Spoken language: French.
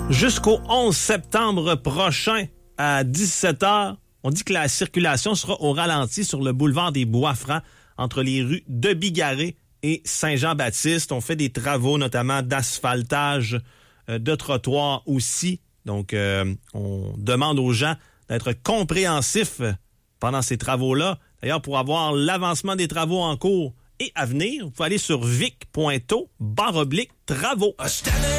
Jusqu'au 11 septembre prochain à 17h, on dit que la circulation sera au ralenti sur le boulevard des Bois-Francs entre les rues de Bigarré et Saint-Jean-Baptiste. On fait des travaux, notamment d'asphaltage de trottoirs aussi. Donc, on demande aux gens d'être compréhensifs pendant ces travaux-là. D'ailleurs, pour avoir l'avancement des travaux en cours et à venir, vous pouvez aller sur vic.to/travaux.